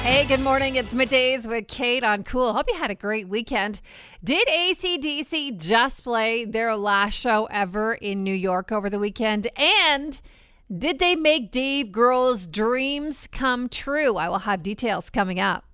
Hey, good morning. It's Middays with Kate on Cool. Hope you had a great weekend. Did AC/DC just play their last show ever in New York over the weekend? And did they make Dave Grohl's dreams come true? I will have details coming up.